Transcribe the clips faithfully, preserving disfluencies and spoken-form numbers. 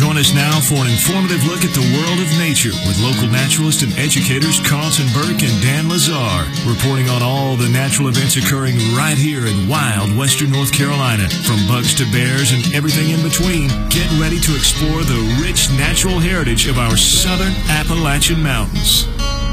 Join us now for an informative look at the world of nature with local naturalist and educators Carlton Burke and Dan Lazar, reporting on all the natural events occurring right here in wild western North Carolina. From bugs to bears and everything in between, get ready to explore the rich natural heritage of our southern Appalachian Mountains.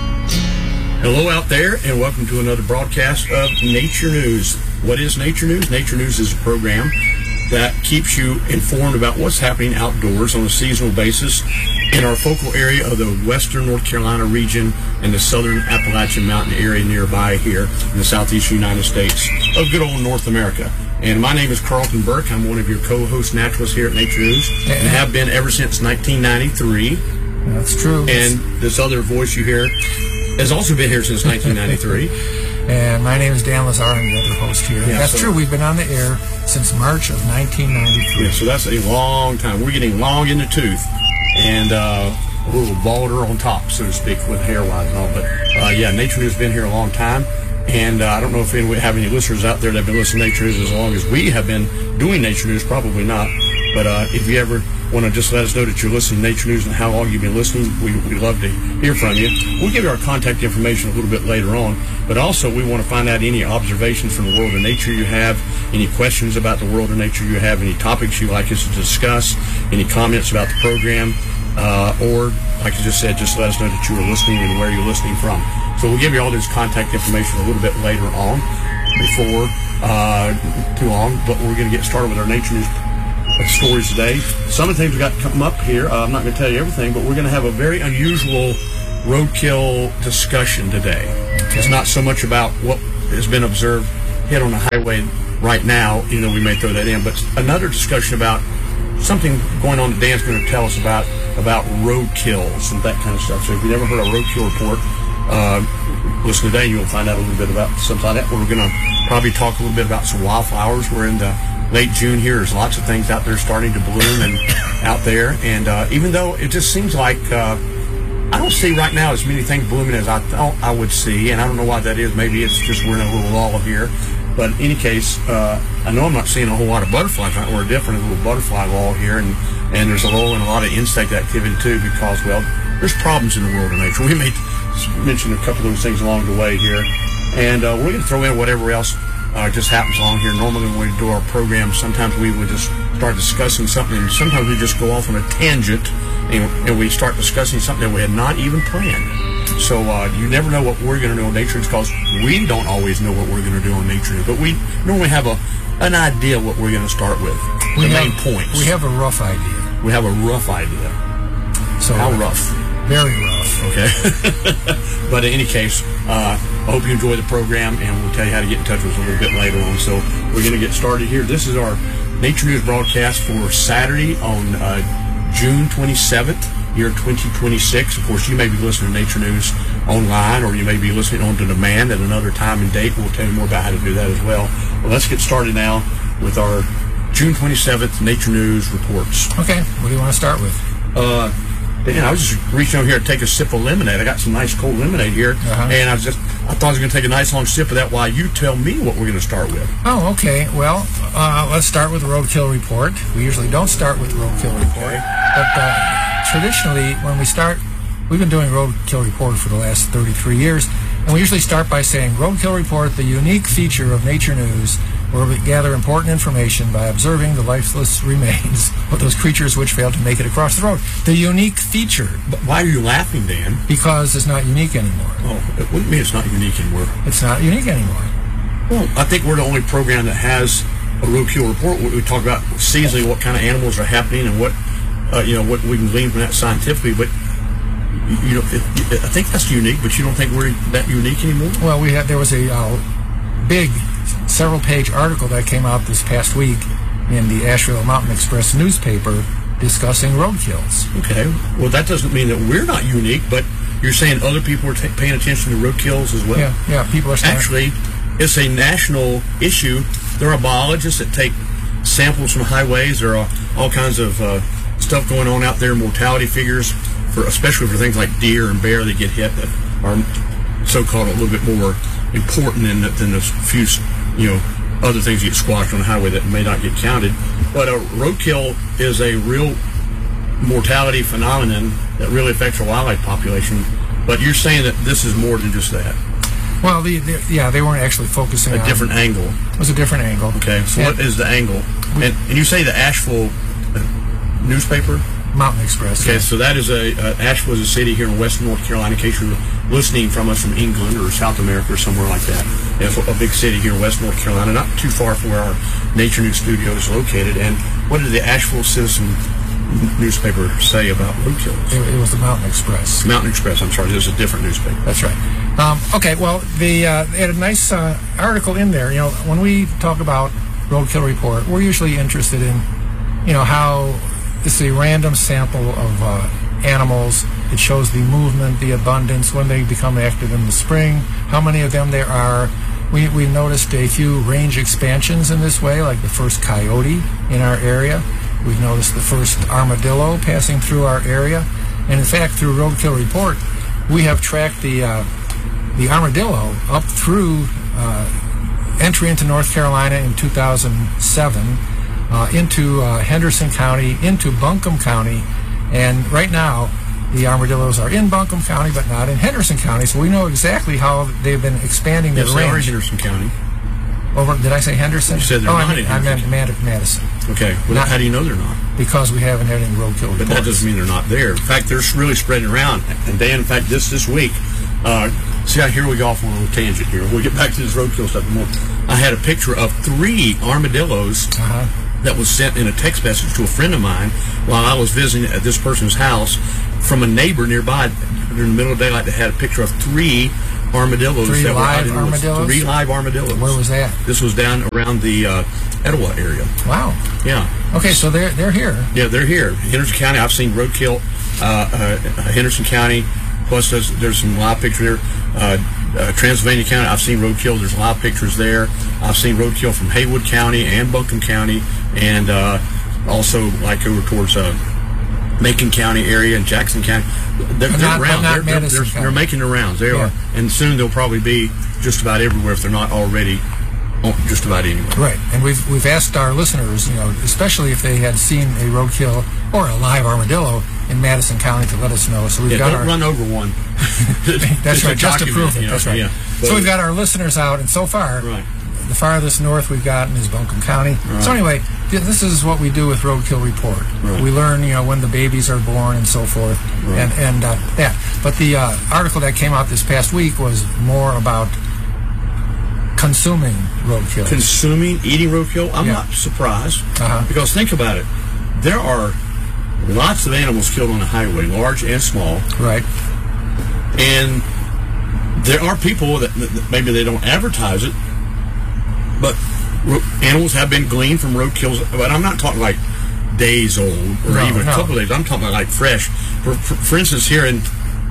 Hello out there, and welcome to another broadcast of Nature News. What is Nature News? Nature News is a program that keeps you informed about what's happening outdoors on a seasonal basis in our focal area of the western North Carolina region and the southern Appalachian Mountain area nearby here in the southeast United States of good old North America. And my name is Carlton Burke. I'm one of your co-host naturalists here at Nature News, and have been ever since nineteen ninety-three. That's true. And this other voice you hear has also been here since nineteen ninety-three. And my name is Dan Lazar. I'm the other host here. Yeah, that's so, true. We've been on the air since March of nineteen ninety-three. Yeah, so that's a long time. We're getting long in the tooth and uh, a little balder on top, so to speak, with hair-wise and all. But, uh, yeah, Nature News has been here a long time. And uh, I don't know if we have any listeners out there that have been listening to Nature News as long as we have been doing Nature News. Probably not. But uh, if you ever want to just let us know that you're listening to Nature News and how long you've been listening, we, we'd love to hear from you. We'll give you our contact information a little bit later on. But also, we want to find out any observations from the world of nature you have, any questions about the world of nature you have, any topics you'd like us to discuss, any comments about the program, uh, or, like I just said, just let us know that you are listening and where you're listening from. So we'll give you all this contact information a little bit later on, before uh, too long. But we're going to get started with our Nature News stories today. Some of the things we got to come up here, uh, I'm not going to tell you everything, but we're going to have a very unusual roadkill discussion today. Okay. It's not so much about what has been observed hit on the highway right now, you know, we may throw that in, but another discussion about something going on that Dan's going to tell us about, about roadkills and that kind of stuff. So if you've never heard a roadkill report, uh, listen today, you'll find out a little bit about something like that. We're going to probably talk a little bit about some wildflowers. We're in the late June here. There's lots of things out there starting to bloom and out there. And uh, even though it just seems like uh, I don't see right now as many things blooming as I thought I would see, and I don't know why that is. Maybe it's just we're in a little lull here. But in any case, uh, I know I'm not seeing a whole lot of butterflies. We're different, a little butterfly lull here, and, and there's a lull in a lot of insect activity too, because, well, there's problems in the world of nature. We may mention a couple of those things along the way here. And uh, we're going to throw in whatever else Uh, just happens along here. Normally when we do our program, sometimes we would just start discussing something, and sometimes we just go off on a tangent, and, and we start discussing something that we had not even planned. So uh, you never know what we're going to do on Nature News, because we don't always know what we're going to do on Nature News, but we normally have a an idea what we're going to start with, we the have, main points. We have a rough idea. We have a rough idea. So how rough? Very rough. Okay. But in any case, uh, I hope you enjoy the program, and we'll tell you how to get in touch with us a little bit later on. So we're going to get started here. This is our Nature News broadcast for Saturday on uh, June twenty-seventh, year twenty twenty-six. Of course, you may be listening to Nature News online, or you may be listening on to demand at another time and date. We'll tell you more about how to do that as well. Well, let's get started now with our June twenty-seventh Nature News reports. Okay. What do you want to start with? Uh, Dan, I was just reaching over here to take a sip of lemonade. I got some nice cold lemonade here, uh-huh. and I was just I thought I was going to take a nice long sip of that while you tell me what we're going to start with. Oh, okay. Well, uh, let's start with the roadkill report. We usually don't start with the roadkill report, okay. but uh, traditionally when we start, we've been doing roadkill report for the last thirty-three years, and we usually start by saying roadkill report, the unique feature of Nature News, where we gather important information by observing the lifeless remains of those creatures which failed to make it across the road. The unique feature. But why are you laughing, Dan? Because it's not unique anymore. Oh, what do you mean it's not unique anymore? It's not unique anymore. Well, I think we're the only program that has a roadkill report where we talk about seasonally what kind of animals are happening and what, uh, you know, what we can glean from that scientifically. But you know, it, it, I think that's unique. But you don't think we're that unique anymore? Well, we had there was a uh, big several-page article that came out this past week in the Asheville Mountain Express newspaper discussing roadkills. Okay. Well, that doesn't mean that we're not unique, but you're saying other people are t- paying attention to roadkills as well? Yeah, yeah. People are starting. Actually, it's a national issue. There are biologists that take samples from highways. There are all kinds of uh, stuff going on out there, mortality figures, for especially for things like deer and bear that get hit that are so-called a little bit more important than the, than the few, you know, other things get squashed on the highway that may not get counted. But a roadkill is a real mortality phenomenon that really affects our wildlife population. But you're saying that this is more than just that. Well, the, the, yeah, they weren't actually focusing a on... A different angle. It was a different angle. Okay, so and what is the angle? And, and you say the Asheville newspaper? Mountain Express. Okay, yeah. so that is a, uh, Asheville is a city here in western North Carolina, in case you're listening from us from England or South America or somewhere like that. It's a big city here in west North Carolina, not too far from where our Nature News studio is located. And what did the Asheville Citizen newspaper say about roadkill? It, it was the Mountain Express. Mountain Express, I'm sorry, this is a different newspaper. That's right. Um, okay, well, the, uh, they had a nice uh, article in there. You know, when we talk about roadkill report, we're usually interested in, you know, how it's a random sample of uh, animals. It shows the movement, the abundance, when they become active in the spring, how many of them there are. We, we noticed a few range expansions in this way, like the first coyote in our area. We've noticed the first armadillo passing through our area. And in fact, through Roadkill Report, we have tracked the uh, the armadillo up through uh, entry into North Carolina in two thousand seven, uh, into uh, Henderson County, into Buncombe County, and right now the armadillos are in Buncombe County but not in Henderson County, so we know exactly how they've been expanding their yes, they are in range. Henderson County. Over, did I say Henderson? You said they're oh, not I meant, in I Henderson. meant Madison. Okay, well, Not- how do you know they're not? Because we haven't had any roadkill reports. But that doesn't mean they're not there. In fact, they're really spreading around. And Dan, in fact, this this week, uh, see how here we go off on a little tangent here. We'll get back to this roadkill stuff more. I had a picture of three armadillos Uh-huh. that was sent in a text message to a friend of mine while I was visiting at this person's house from a neighbor nearby during the middle of the daylight that had a picture of three armadillos. Three that live were out in the woods. armadillos? Three live armadillos. Where was that? This was down around the uh, Etowah area. Wow. Yeah. Okay, so they're they're here. Yeah, they're here. Henderson County, I've seen roadkill, uh, uh, Henderson County, plus there's, there's some live pictures there. Uh, uh, Transylvania County, I've seen roadkill. There's live pictures there. I've seen roadkill from Haywood County and Buncombe County, and uh, also like over towards uh, Macon County area and Jackson County. They're, But they're not- but around. not They're, they're, Madison they're, County. they're making the rounds. They Yeah. are, and soon they'll probably be just about everywhere if they're not already on just about anywhere. Right, and we've we've asked our listeners, you know, especially if they had seen a roadkill or a live armadillo in Madison County, to let us know. So we've Yeah, got don't our run over one. that's right, just to document, prove it. you know, That's right. yeah. So we've got our listeners out, and so far, Right. the farthest north we've gotten is Buncombe County. Right. So anyway, th- this is what we do with Roadkill Report. Right. We learn, you know, when the babies are born and so forth, Right. and and uh, that. But the uh, article that came out this past week was more about consuming roadkill. Consuming, eating roadkill, I'm Yeah. not surprised. Uh-huh. Because think about it. There are lots of animals killed on the highway, large and small. Right. And there are people that, that maybe they don't advertise it, but ro- animals have been gleaned from roadkills. But I'm not talking like days old or No, even a no. couple of days. I'm talking about like fresh. For, for, for instance, here in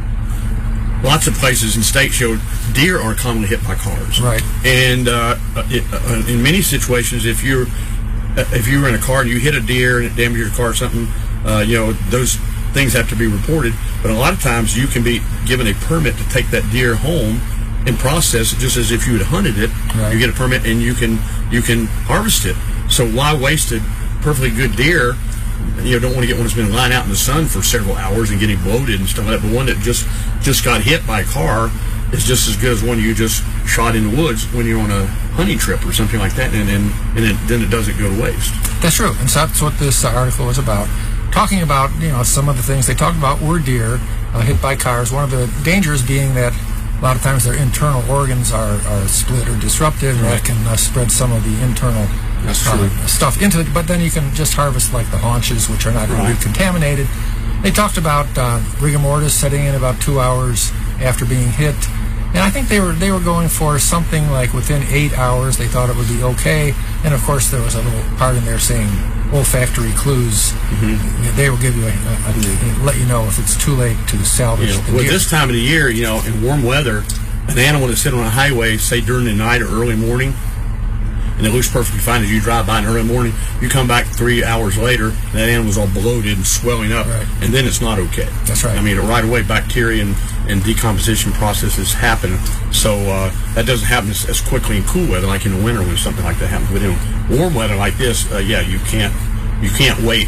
lots of places in states, show deer are commonly hit by cars. Right. And uh, it, uh, in many situations, if you're uh, if you were in a car and you hit a deer and it damaged your car or something, uh, you know, those things have to be reported. But a lot of times you can be given a permit to take that deer home and process it just as if you had hunted it. Right. You get a permit and you can you can harvest it. So why waste a perfectly good deer? You know, don't want to get one that's been lying out in the sun for several hours and getting bloated and stuff like that. But one that just just got hit by a car is just as good as one you just shot in the woods when you're on a hunting trip or something like that, and and, and it, then it doesn't go to waste. That's true, and so that's what this uh, article was about. Talking about, you know, some of the things they talked about were deer uh, hit by cars. One of the dangers being that a lot of times their internal organs are, are split or disrupted, and that Right. can uh, spread some of the internal That's uh, true. stuff into it. But then you can just harvest like the haunches, which are not going to Right. be contaminated. They talked about uh, rigor mortis setting in about two hours after being hit. And I think they were they were going for something like within eight hours. They thought it would be okay. And of course, there was a little part in there saying olfactory clues. Mm-hmm. They will give you a, a, a, let you know if it's too late to salvage You know, the well, deer. this time of the year, you know, in warm weather, an animal that's sitting on a highway, say during the night or early morning, and it looks perfectly fine as you drive by in the early morning, you come back three hours later, and that animal's all bloated and swelling up, Right. and then it's not okay. That's right. I mean, right away, bacteria and, and decomposition processes happen, so uh, that doesn't happen as, as quickly in cool weather, like in the winter when something like that happens. But in warm weather like this, uh, yeah, you can't you can't wait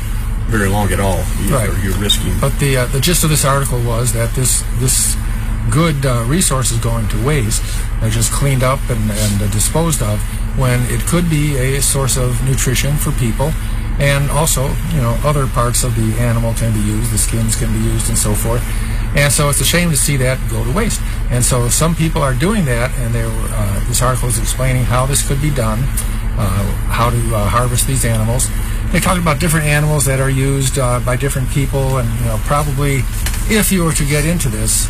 very long at all. You, Right. You're risking. But the uh, the gist of this article was that this this good uh, resource is going to waste. They're just cleaned up and, and uh, disposed of, when it could be a source of nutrition for people. And also, you know, other parts of the animal can be used, the skins can be used, and so forth. And so it's a shame to see that go to waste. And so some people are doing that, and they were, uh, this article is explaining how this could be done, uh, how to uh, harvest these animals. They talk about different animals that are used uh, by different people, and, you know, probably if you were to get into this,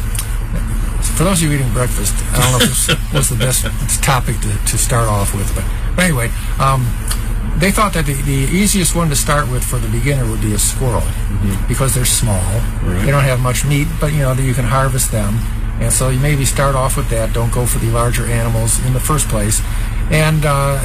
for those of you eating breakfast, I don't know if this was the best topic to, to start off with, but, but anyway, um, they thought that the, the easiest one to start with for the beginner would be a squirrel, mm-hmm. because they're small. Right. They don't have much meat, but, you know, you can harvest them. And so you maybe start off with that. Don't go for the larger animals in the first place. And, uh,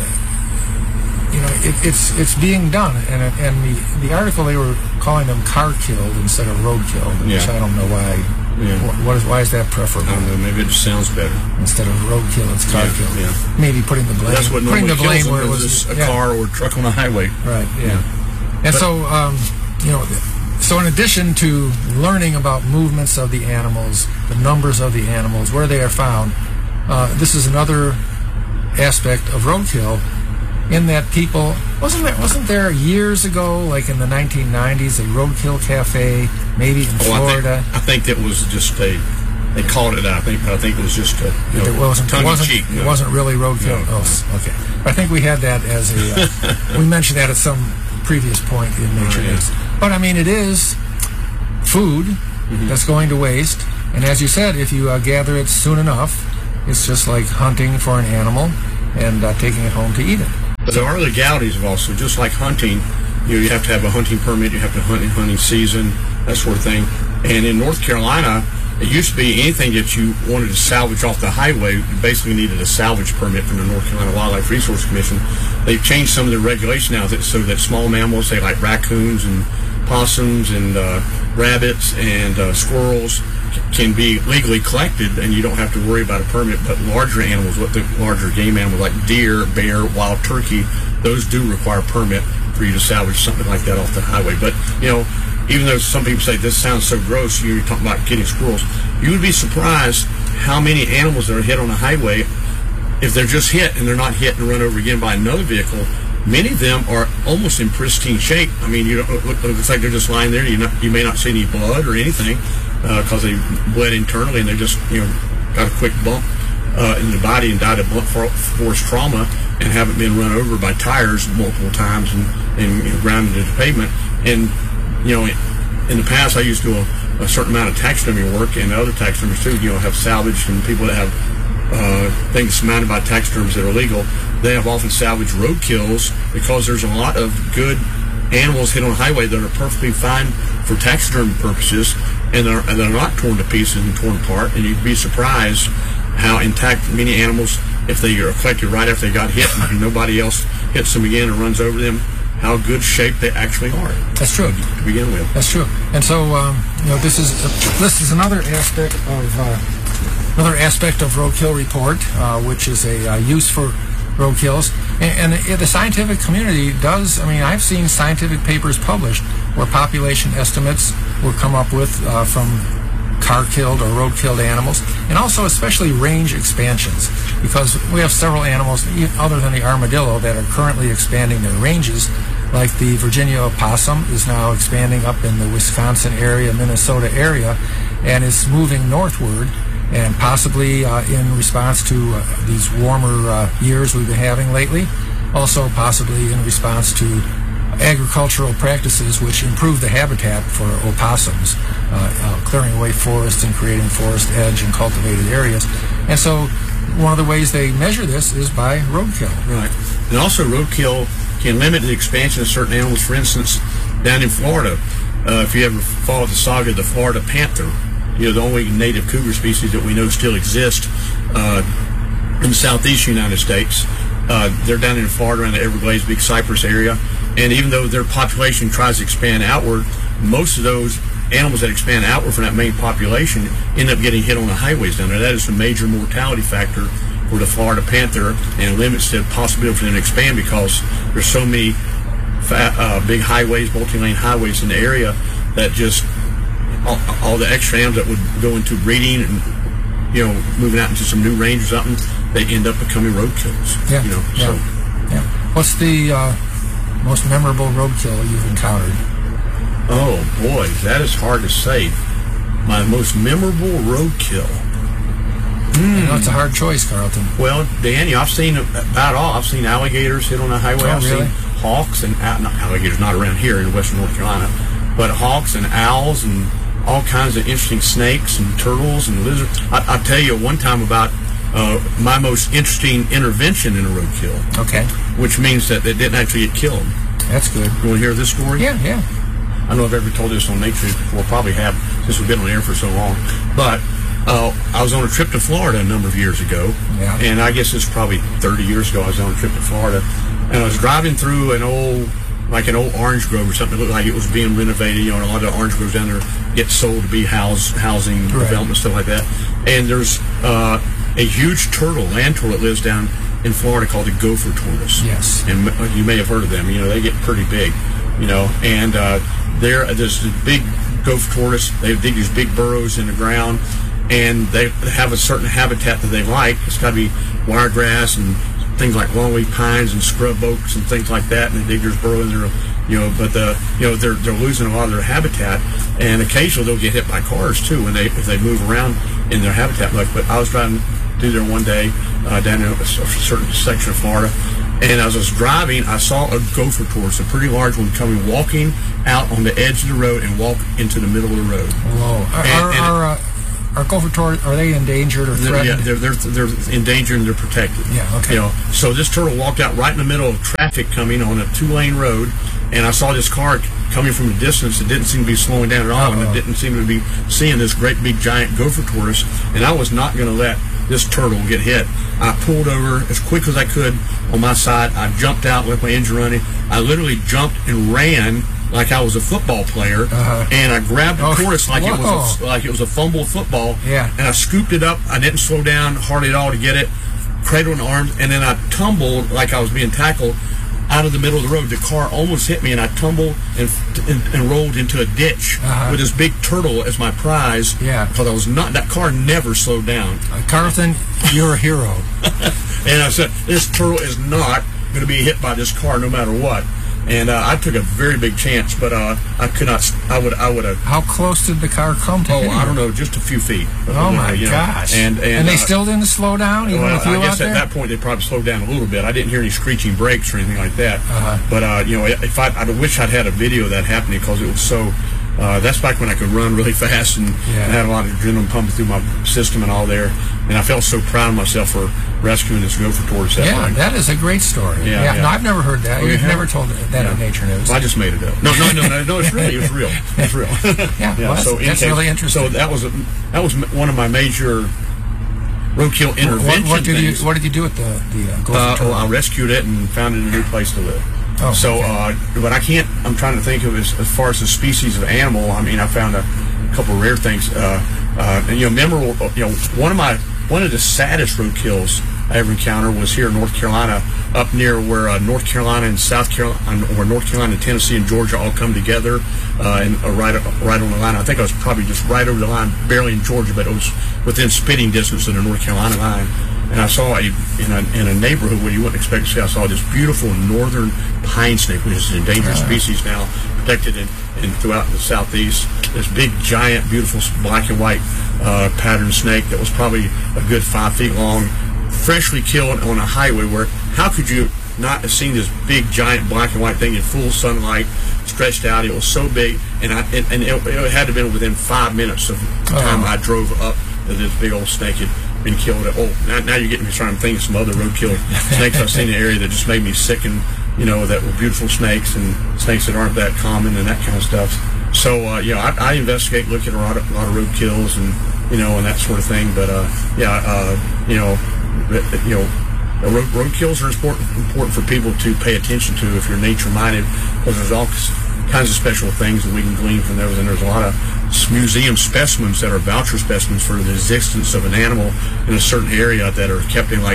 you know, it, it's it's being done. And and the, the article, they were calling them car-killed instead of road-killed, which Yeah. I don't know why. Yeah. What, what is, why is that preferable? I don't know. Maybe it just sounds better. Instead of roadkill, it's car-kill. Yeah, yeah. Maybe putting the blame, That's what putting normally the blame kills where them, it was is a yeah. car or a truck on a highway. Right. Yeah. Yeah. And But- so, um, you know, so in addition to learning about movements of the animals, the numbers of the animals, where they are found, uh, this is another aspect of roadkill. In that people wasn't there wasn't there years ago, like in the nineteen nineties, a roadkill cafe, maybe in Oh, Florida. I think, I think that was just a. They called it that. I think. I think it was just a. You know, It wasn't. It tongue in wasn't. cheek. It No. wasn't really roadkill. No. Oh, s- okay. I think we had that as a. Uh, we mentioned that at some previous point in Nature Oh, yeah. News. But I mean, it is food Mm-hmm. that's going to waste. And as you said, if you uh, gather it soon enough, it's just like hunting for an animal and uh, taking it home to eat it. But there are legalities of also, just like hunting. You know, you have to have a hunting permit. You have to hunt in hunting season, that sort of thing. And in North Carolina, it used to be anything that you wanted to salvage off the highway, you basically needed a salvage permit from the North Carolina Wildlife Resource Commission. They've changed some of the regulation now that, so that small mammals, say like raccoons and possums and uh, rabbits and uh, squirrels, can be legally collected, and you don't have to worry about a permit. But larger animals, what the larger game animals like deer, bear, wild turkey, those do require a permit for you to salvage something like that off the highway. But, you know, even though some people say this sounds so gross, you're talking about getting squirrels, you would be surprised how many animals that are hit on a highway, if they're just hit and they're not hit and run over again by another vehicle. Many of them are almost in pristine shape. I mean, you don't look, it looks like they're just lying there. You not, you may not see any blood or anything because uh, they bled internally, and they just, you know, got a quick bump uh, in the body and died of blunt force trauma and haven't been run over by tires multiple times and, and you know, ground into the pavement. And, you know, in the past, I used to do a, a certain amount of taxidermy work, and other taxidermists too, you know, have salvaged, and people that have uh, things surmounted by taxiderms that are legal, they have often salvaged roadkills because there's a lot of good animals hit on a highway that are perfectly fine for taxidermy purposes, and they're, and they're not torn to pieces and torn apart. And you'd be surprised how intact many animals, if they are collected right after they got hit and nobody else hits them again or runs over them, how good shape they actually are. That's true. To begin with. That's true. And so, um, you know, this is this is another aspect of uh, another aspect of Roadkill Report, uh, which is a uh, use for roadkills. And, and the, the scientific community does. I mean, I've seen scientific papers published where population estimates were come up with uh, from car-killed or road-killed animals, and also especially range expansions, because we have several animals other than the armadillo that are currently expanding their ranges. Like the Virginia opossum is now expanding up in the Wisconsin area, Minnesota area, and is moving northward, and possibly uh, in response to uh, these warmer uh, years we've been having lately. Also possibly in response to agricultural practices which improve the habitat for opossums, uh, uh, clearing away forests and creating forest edge and cultivated areas. And so one of the ways they measure this is by roadkill. Right. And also roadkill can limit the expansion of certain animals. For instance, down in Florida, uh, if you ever followed the saga of the Florida panther, you know, the only native cougar species that we know still exist uh, in the southeast United States. Uh, they're down in Florida around the Everglades, Big Cypress area. And even though their population tries to expand outward, most of those animals that expand outward from that main population end up getting hit on the highways down there. That is a major mortality factor for the Florida panther, and limits the possibility for them to expand because there's so many fat, uh, big highways, multi-lane highways in the area that just all, all the extra animals that would go into breeding and, you know, moving out into some new range or something, they end up becoming roadkills. Yeah. You know, yeah. so. Yeah. What's the uh, most memorable roadkill you've encountered? Oh boy, that is hard to say. My most memorable roadkill. Mm. You know, it's a hard choice, Carlton. Well, Danny, I've seen about all. I've seen alligators hit on the highway. Oh, I've really? seen hawks and uh, not alligators, not around here in western North Carolina, but hawks and owls and all kinds of interesting snakes and turtles and lizards. I, I'll tell you one time about uh, my most interesting intervention in a roadkill. Okay. Which means that they didn't actually get killed. That's good. You want to hear this story? Yeah, yeah. I don't know if I've ever told this on Nature before. Probably have, since we've been on air for so long. But uh, I was on a trip to Florida a number of years ago. Yeah. And I guess it's probably thirty years ago I was on a trip to Florida. And I was driving through an old, like an old orange grove or something. It looked like it was being renovated. You know, and a lot of the orange groves down there get sold to be house, housing, right. development, stuff like that. And there's uh, a huge turtle, land turtle that lives down in Florida called the gopher tortoise. Yes. And you may have heard of them. You know, they get pretty big. You know, and uh, there, there's this big gopher tortoise. They dig these big burrows in the ground, and they have a certain habitat that they like. It's got to be wiregrass and things like longleaf pines and scrub oaks and things like that. And they dig their burrow in there, you know. But the, you know, they're they're losing a lot of their habitat, and occasionally they'll get hit by cars too when they if they move around in their habitat much. But I was driving through there one day uh, down in a certain section of Florida. And as I was driving, I saw a gopher tortoise, a pretty large one, coming, walking out on the edge of the road and walk into the middle of the road. Whoa. Are, and, are, and are, uh, are gopher tortoises, are they endangered or threatened? Yeah, they're, they're, they're endangered and they're protected. Yeah, okay. You know, so this turtle walked out right in the middle of traffic coming on a two-lane road, and I saw this car coming from a distance. It didn't seem to be slowing down at all, uh-oh. and it didn't seem to be seeing this great big giant gopher tortoise, and I was not going to let this turtle get hit. I pulled over as quick as I could on my side. I jumped out, left my engine running. I literally jumped and ran like I was a football player, uh-huh. and I grabbed the oh, tortoise like whoa. it was a, like it was a fumbled football. Yeah. And I scooped it up. I didn't slow down hardly at all to get it. Cradle in the arms, and then I tumbled like I was being tackled out of the middle of the road. The car almost hit me, and I tumbled and and, and rolled into a ditch uh-huh. with this big turtle as my prize. Yeah, because I was not. That car never slowed down. Uh, Carlton, you're a hero. And I said, this turtle is not going to be hit by this car no matter what. And uh, I took a very big chance, but uh, I could not. I would. I would have. How close did the car come to? Oh, him? I don't know, just a few feet. Oh my you know, gosh! And and, and they uh, still didn't slow down, even well, with you I guess out there? at that point they probably slowed down a little bit. I didn't hear any screeching brakes or anything like that. Uh-huh. But uh, you know, if I, I wish I'd had a video of that happening because it was so. Uh, that's back when I could run really fast and, yeah. and had a lot of adrenaline pumping through my system and all there. And I felt so proud of myself for rescuing this gopher tortoise. That yeah, night. that is a great story. Yeah, yeah. yeah. No, I've never heard that. Oh, You've you never told that yeah. in Nature News. Well, I just made it up. No, no, no, no, no. It's really, it was real. It's real. yeah, yeah well, that's, so that's case, really interesting. So that was a, that was one of my major roadkill intervention what, what did things. You, what did you do with the the uh, gopher uh, turtle? Well, I rescued it and found it a new place to live. Oh, so, okay. uh, but I can't. I'm trying to think of as, as far as the species of animal. I mean, I found a couple of rare things. Uh, uh, and, you know, memorable. You know, one of my one of the saddest roadkills I ever encountered was here in North Carolina, up near where uh, North Carolina and South Carolina, where North Carolina, Tennessee, and Georgia all come together, uh, and uh, right right on the line. I think I was probably just right over the line, barely in Georgia, but it was within spitting distance of the North Carolina line. And I saw a, in a in a neighborhood where you wouldn't expect to see. I saw this beautiful northern pine snake, which is an endangered uh, species now, protected in, in throughout the southeast. This big, giant, beautiful black and white uh, pattern snake that was probably a good five feet long, freshly killed on a highway. Where how could you not have seen this big, giant, black and white thing in full sunlight, stretched out? It was so big, and I and, and it, it had to have been within five minutes of the time uh, I drove up that this big old snake had been killed. Oh, now, now you're getting me trying to think of some other roadkill snakes I've seen in the area that just made me sick, and you know, that were beautiful snakes and snakes that aren't that common and that kind of stuff. So, uh, you know, I, I investigate, look at a lot of, a lot of roadkills and, you know, and that sort of thing. But, uh, yeah, uh, you know, you know, road, roadkills are important, important for people to pay attention to if you're nature-minded, because there's all kinds of special things that we can glean from those. And there's a lot of museum specimens that are voucher specimens for the existence of an animal in a certain area that are kept in, like,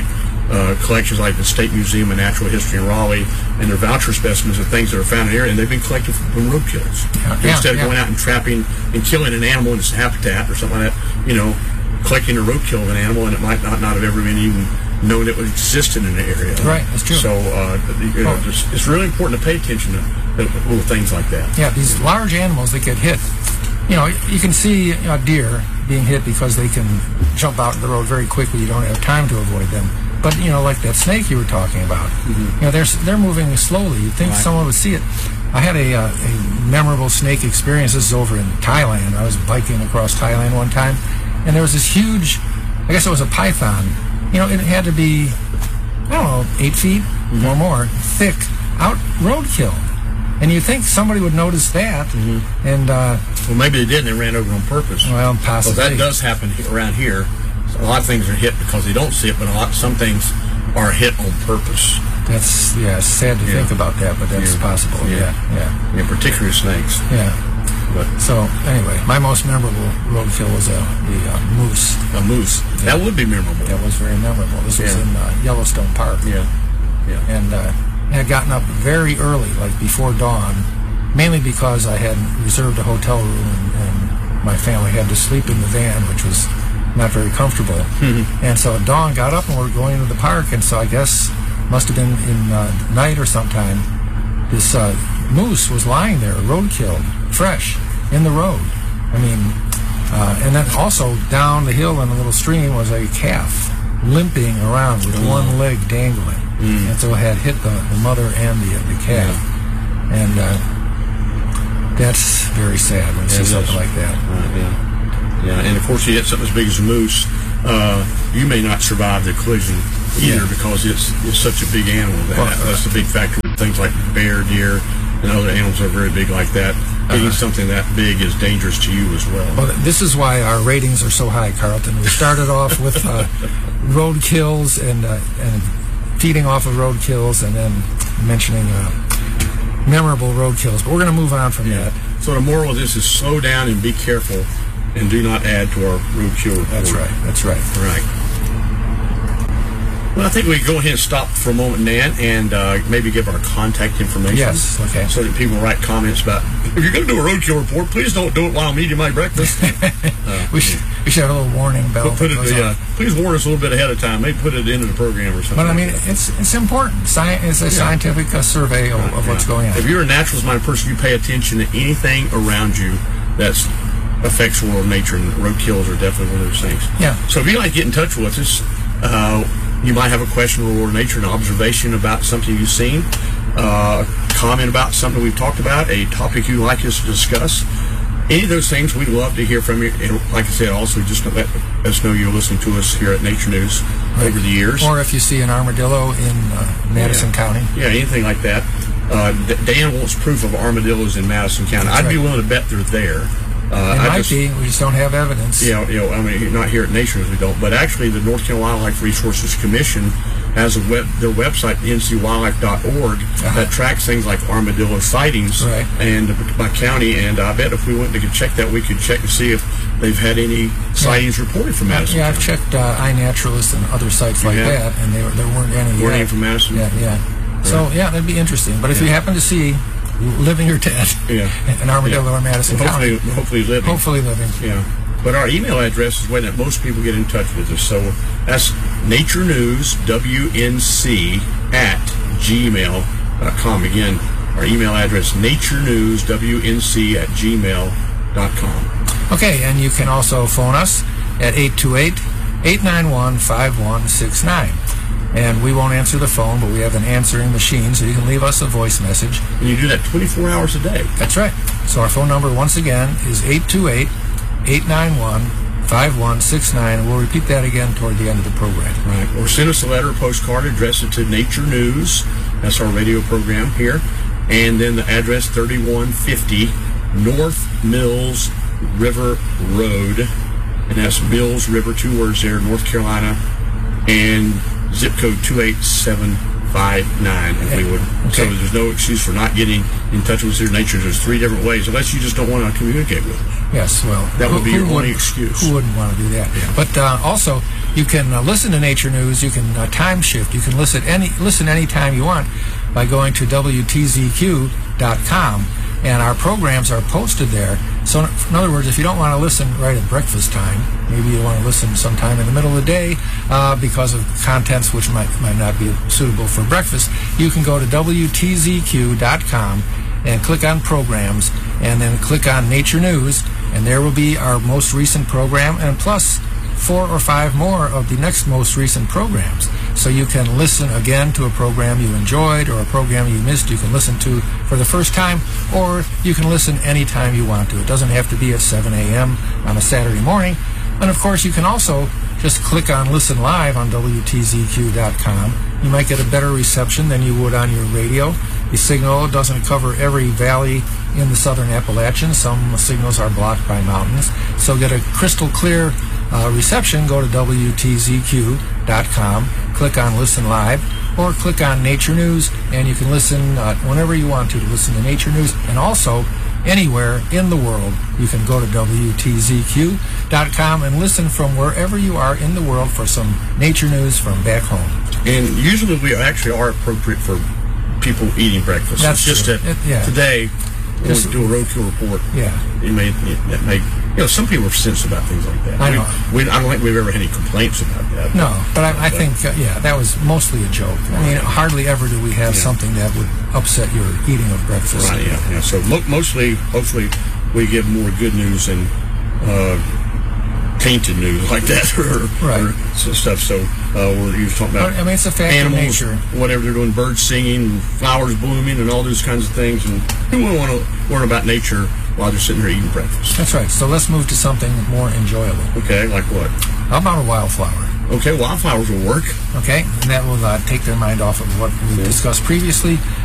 uh, collections like the State Museum of Natural History in Raleigh, and their voucher specimens of things that are found in the area, and they've been collected from roadkills. Yeah, Instead yeah, of going yeah. out and trapping and killing an animal in its habitat or something like that, you know, collecting a roadkill of an animal, and it might not, not have ever been even known it existed in the area. Right, that's true. So uh, you know, Oh. just, it's really important to pay attention to, to little things like that. Yeah, these large animals that get hit. You know, you can see a deer being hit because they can jump out of the road very quickly. You don't have time to avoid them. But, you know, like that snake you were talking about, mm-hmm. you know, they're, they're moving slowly. You'd think Right. someone would see it. I had a, uh, a memorable snake experience. This is over in Thailand. I was biking across Thailand one time, and there was this huge, I guess it was a python. You know, it had to be, I don't know, eight feet mm-hmm. or more thick, out roadkill. And you'd think somebody would notice that, mm-hmm. and uh, well, maybe they did, and they ran over on purpose. Well, possibly. Well, that does happen he- around here. So a lot of things are hit because they don't see it, but a lot, some things are hit on purpose. That's yeah, it's sad to Yeah. think about that, but that's Yeah. possible. Yeah. Yeah, yeah, Yeah, particularly snakes. yeah. But So anyway, my most memorable roadkill was a the uh, moose. a moose, Yeah. that would be memorable. That was very memorable. This was Yeah. in uh, Yellowstone Park. Yeah, yeah. And uh, I had gotten up very early, like before dawn, mainly because I had reserved a hotel room and, and my family had to sleep in the van, which was not very comfortable. Mm-hmm. And so at dawn, got up and we were going to the park, and so I guess must have been in uh, night or sometime, this uh, moose was lying there, roadkill, fresh, in the road. I mean, uh, and then also down the hill in a little stream was a calf limping around with Oh. one leg dangling. Mm. And so it had hit the, the mother and the, the calf. And uh, that's very sad when you see it something is. like that. Right, yeah. Yeah, and of course you hit something as big as a moose, uh, you may not survive the collision either Yeah. because it's it's such a big animal. That, Well, that's the big factor. Things like bear, deer, and other animals that are very big like that. Hitting Uh-huh. something that big is dangerous to you as well. Well, this is why our ratings are so high, Carlton. We started off with uh, road kills and uh, and feeding off of road kills, and then mentioning uh, memorable road kills. But we're going to move on from Yeah. that. So the moral of this is slow down and be careful, and do not add to our roadkill report. That's right. That's right. Right. Well, I think we go ahead and stop for a moment, Nan, and uh, maybe give our contact information. Yes, okay. So that people write comments about, if you're going to do a roadkill report, please don't do it while I'm eating my breakfast. uh, We should we should have a little warning bell. Put, put that it, goes uh, on. please warn us a little bit ahead of time. Maybe put it into the program or something. But I like mean, that. it's it's important. Sci- it's a scientific uh, survey of, of what's Yeah. going on. If you're a naturalist minded person, you pay attention to anything around you that's affects the world of nature, and roadkills are definitely one of those things. Yeah. So if you'd like to get in touch with us, uh, you might have a question on the world of nature, an observation about something you've seen, uh, comment about something we've talked about, a topic you'd like us to discuss. Any of those things, we'd love to hear from you. And like I said, also just let us know you're listening to us here at Nature News over the years. Or if you see an armadillo in uh, Madison Yeah. County. Yeah, anything like that. Uh, D- Dan wants proof of armadillos in Madison County. That's I'd be right. willing to bet they're there. Uh, It I might just, be. We just don't have evidence. Yeah, you know, I mean, not here at Nature News we don't, but actually the North Carolina Wildlife Resources Commission has a web, their website, N C wildlife dot org, Uh-huh. that tracks things like armadillo sightings Right. and by county. And I bet if we went to check that, we could check and see if they've had any sightings reported from Madison. Yeah, I've County. checked uh, iNaturalist and other sites like have? that, and they, were- there weren't any Weren't yet. any from Madison? Yeah, yeah. So, yeah, that'd be interesting. But if you happen to see, living or dead, Yeah. an armadillo Yeah. in Madison Well, hopefully, County, hopefully living. hopefully living. Yeah. But our email address is the way that most people get in touch with us. So that's Nature News, W N C, at gmail dot com. Again, our email address, Nature News, W N C, at gmail dot com. Okay, and you can also phone us at eight two eight, eight nine one, five one six nine. And we won't answer the phone, but we have an answering machine, so you can leave us a voice message. And you do that twenty-four hours a day. That's right. So our phone number, once again, is eight two eight, eight nine one, five one six nine. And we'll repeat that again toward the end of the program. Right. Or send us a letter or postcard, address it to Nature News. That's our radio program here. And then the address, thirty-one fifty North Mills River Road. And that's Mills River, two words there, North Carolina. And zip code two eight seven five nine, and we would. Okay. So there's no excuse for not getting in touch with your nature. There's three different ways, unless you just don't want to communicate with them. Yes, well, That would be your only wouldn't- excuse. Who wouldn't want to do that? Yeah. But uh, also, you can uh, listen to Nature News. You can uh, time shift. You can listen any listen anytime you want by going to W T Z Q dot com, and our programs are posted there. So, in other words, if you don't want to listen right at breakfast time, maybe you want to listen sometime in the middle of the day uh, because of contents which might might not be suitable for breakfast, you can go to W T Z Q dot com and click on programs, and then click on Nature News, and there will be our most recent program, and plus four or five more of the next most recent programs. So you can listen again to a program you enjoyed or a program you missed. You can listen to for the first time, or you can listen anytime you want to. It doesn't have to be at seven a.m. on a Saturday morning. And of course, you can also just click on Listen Live on W T Z Q dot com. You might get a better reception than you would on your radio. The signal doesn't cover every valley in the southern Appalachians. Some signals are blocked by mountains. So get a crystal clear uh, reception. Go to W T Z Q dot com, click on Listen Live, or click on Nature News, and you can listen uh, whenever you want to to listen to Nature News. And also, anywhere in the world, you can go to W T Z Q dot com and listen from wherever you are in the world for some nature news from back home. And usually we actually are appropriate for people eating breakfast. That's it's just true. that It- yeah. today, when Just- we do a roadkill report, Yeah. it may, it may, you know, some people are sensitive about things like that. I we, know. We, I don't think we've ever had any complaints about that. No, but I, I think, uh, yeah, that was mostly a joke. I mean, hardly ever do we have Yeah. something that would upset your eating of breakfast. Right, yeah, yeah. So mo- mostly, hopefully, we give more good news than uh, tainted news like that, or, Right. or so stuff. So uh, we're usually talking about But, I mean, it's a fact of animals, nature. whatever they're doing, birds singing, flowers blooming, and all those kinds of things. And who would want to learn about nature while they're sitting there eating breakfast? That's right. So let's move to something more enjoyable. Okay, like what? How about a wildflower? Okay, wildflowers will work. Okay, and that will uh, take their mind off of what we discussed previously.